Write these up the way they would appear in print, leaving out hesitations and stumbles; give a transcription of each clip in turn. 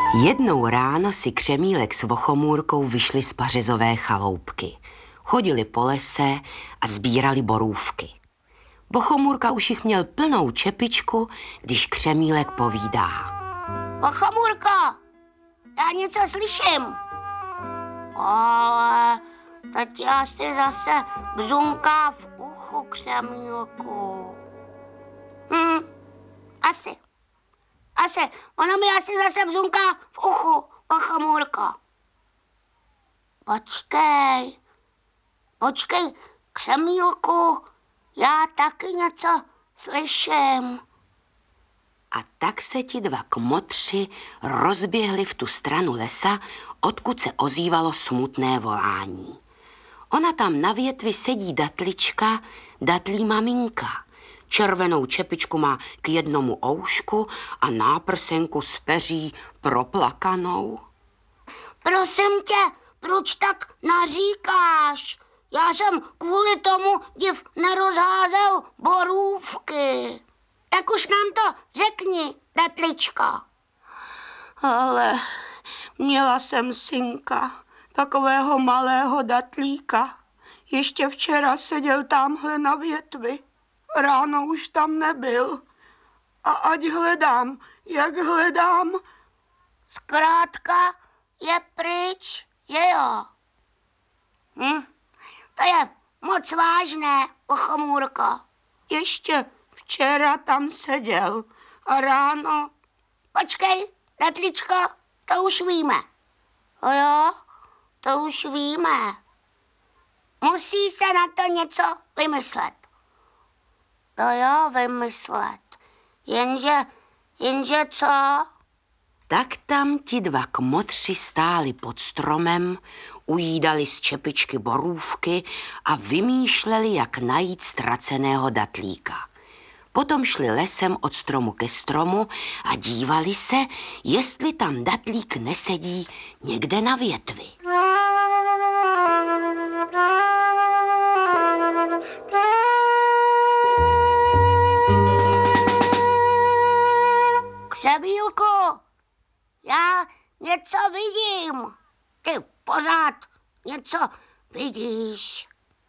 Jednou ráno si Křemílek s Vochomůrkou vyšli z pařezové chaloupky. Chodili po lese a sbírali borůvky. Vochomůrka už jich měl plnou čepičku, když Křemílek povídá. Vochomůrko, já něco slyším. Ale teď asi zase bzunká v uchu, Křemílku. Asi. Ono mi asi zase bzunká v uchu, Vochomůrko. Počkej, Křemílku, já taky něco slyším. A tak se ti dva kmotři rozběhli v tu stranu lesa, odkud se ozývalo smutné volání. Ona tam na větvi sedí datlička, datlí maminka. Červenou čepičku má k jednomu oušku a náprsenku z peří proplakanou. Prosím tě, proč tak naříkáš? Já jsem kvůli tomu div nerozházel borůvky. Tak už nám to řekni, datličko. Ale měla jsem synka, takového malého datlíka. Ještě včera seděl tamhle na větvi. Ráno už tam nebyl. A ať hledám, jak hledám. Zkrátka je pryč, že jo? To je moc vážné, Vochomůrko. Ještě včera tam seděl a ráno... Počkej, datličko, to už víme. Jo, to už víme. Musí se na to něco vymyslet. To jo, vymyslet. Jenže co? Tak tam ti dva kmotři stáli pod stromem, ujídali z čepičky borůvky a vymýšleli, jak najít ztraceného datlíka. Potom šli lesem od stromu ke stromu a dívali se, jestli tam datlík nesedí někde na větvi. Křemílku, já něco vidím. Ty pořád něco vidíš.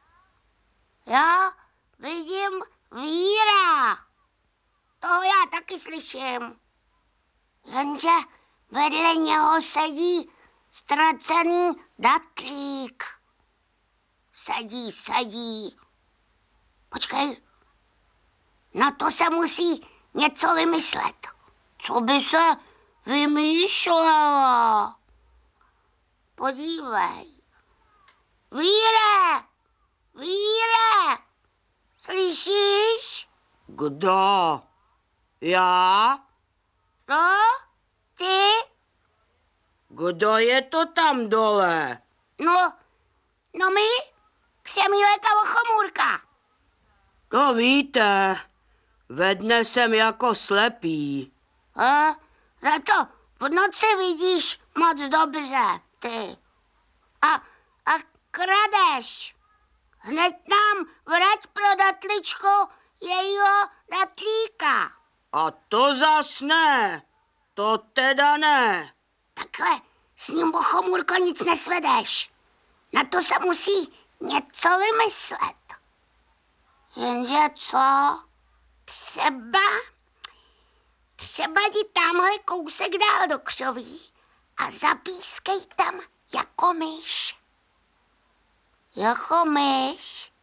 Já vidím víra. Toho já taky slyším. Jenže vedle něho sedí ztracený datlík. Sedí. Počkej, na to se musí něco vymyslet. Co by se vymýšlelo? Podívej. Víre! Slyšíš? Kdo? Já? No, ty? Kdo je to tam dole? No my? Křemílek a Vochomůrka. To víte, ve dne jsem jako slepý. Za to v noci vidíš moc dobře, ty. A kradeš. Hned nám vrať pro datličku jejího datlíka. A to zas ne, to teda ne. Takhle s ním, Vochomůrko, nic nesvedeš. Na to se musí něco vymyslet. Jenže co? Třeba jdi tamhle kousek dál do křoví a zapískej tam jako myš. Jako myš?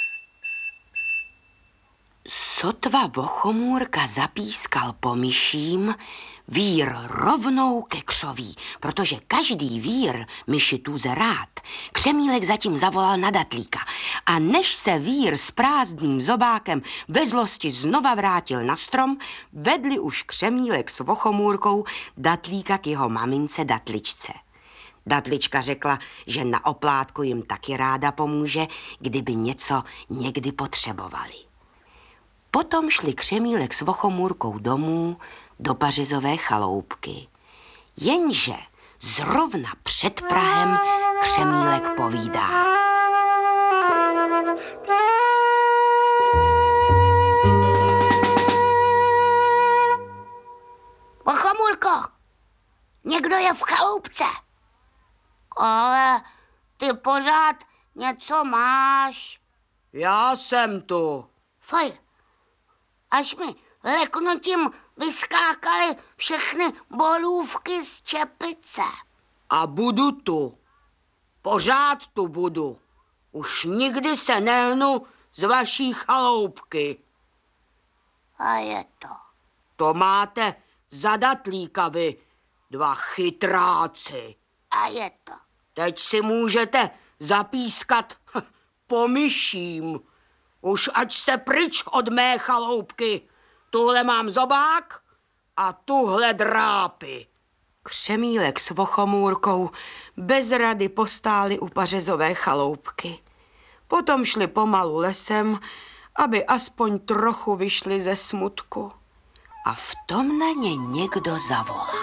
Sotva Vochomůrka zapískal po myším, vír rovnou ke křoví, protože každý vír myši tuze rád. Křemílek zatím zavolal na datlíka a než se vír s prázdným zobákem ve zlosti znova vrátil na strom, vedli už Křemílek s Vochomůrkou datlíka k jeho mamince datličce. Datlička řekla, že na oplátku jim taky ráda pomůže, kdyby něco někdy potřebovali. Potom šli Křemílek s Vochomůrkou domů do pařezové chaloupky. Jenže zrovna před prahem Křemílek povídá. Vochomůrko, někdo je v chaloupce. Ale ty pořád něco máš. Já jsem tu. Foj, až mi leknutím vyskákaly všechny bolůvky z čepice. A budu tu. Pořád tu budu. Už nikdy se nehnu z vaší chaloupky. A je to. To máte zadatlíka vy, dva chytráci. A je to. Teď si můžete zapískat po myším. Už ať jste pryč od mé chaloupky. Tuhle mám zobák a tuhle drápy. Křemílek s Vochomůrkou bez rady postáli u pařezové chaloupky. Potom šli pomalu lesem, aby aspoň trochu vyšli ze smutku. A v tom na ně někdo zavolal.